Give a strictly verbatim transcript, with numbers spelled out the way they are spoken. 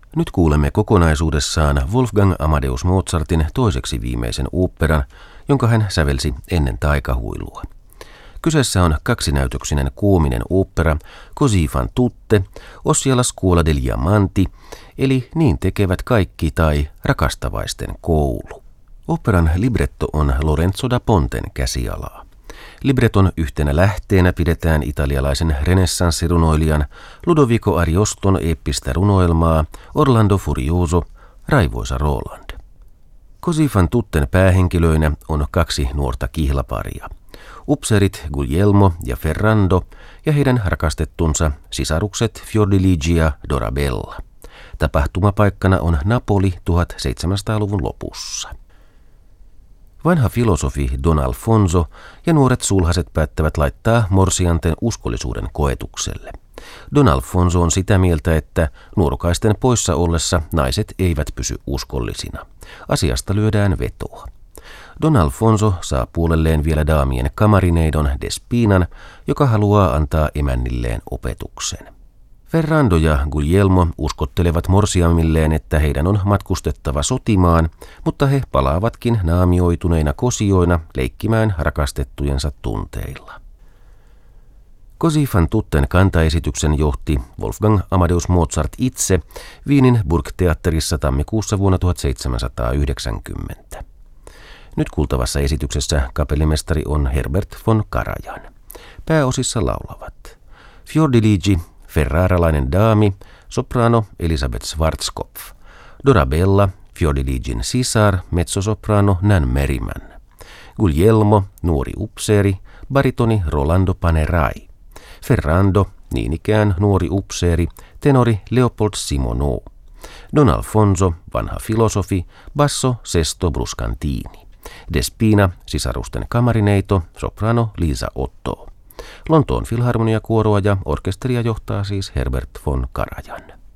Nyt kuulemme kokonaisuudessaan Wolfgang Amadeus Mozartin toiseksi viimeisen oopperan, jonka hän sävelsi ennen taikahuilua. Kyseessä on kaksinäytöksinen koominen ooppera Così fan tutte, ossia la scuola degli amanti, eli Niin tekevät kaikki tai Rakastavaisten koulu. Oopperan libretto on Lorenzo da Ponten käsialaa. Libreton yhtenä lähteenä pidetään italialaisen renessanssirunoilijan Ludovico Arioston eeppistä runoelmaa Orlando Furioso, Raivoisa Roland. Così fan tutten päähenkilöinä on kaksi nuorta kihlaparia. Upseerit Guglielmo ja Ferrando ja heidän rakastettunsa sisarukset Fiordiligi ja Dorabella. Tapahtumapaikkana on Napoli tuhatseitsemänsataaluvun lopussa. Vanha filosofi Don Alfonso ja nuoret sulhaset päättävät laittaa morsianten uskollisuuden koetukselle. Don Alfonso on sitä mieltä, että nuorukaisten poissa ollessa naiset eivät pysy uskollisina. Asiasta lyödään vetoa. Don Alfonso saa puolelleen vielä daamien kamarineidon Despinan, joka haluaa antaa emännilleen opetuksen. Ferrando ja Guglielmo uskottelevat morsiamilleen, että heidän on matkustettava sotimaan, mutta he palaavatkin naamioituneina kosioina leikkimään rakastettujensa tunteilla. Così fan tutten kantaesityksen johti Wolfgang Amadeus Mozart itse Wienin Burgtheaterissa tammikuussa vuonna tuhatseitsemänsataayhdeksänkymmentä. Nyt kuultavassa esityksessä kapellimestari on Herbert von Karajan. Pääosissa laulavat Fiordiligi, ferraralainen daami, soprano Elisabeth Schwarzkopf, Dorabella, Fiordiligin sisar, mezzosoprano Nan Merriman, Guglielmo, nuori upseeri, baritoni Rolando Panerai, Ferrando, niin ikään nuori upseeri, tenori Leopold Simoneau, Don Alfonso, vanha filosofi, basso Sesto Bruscantini, Despina, sisarusten kamarineito, soprano Liisa Otto. Lontoon filharmoniakuoroa ja orkesteria johtaa siis Herbert von Karajan.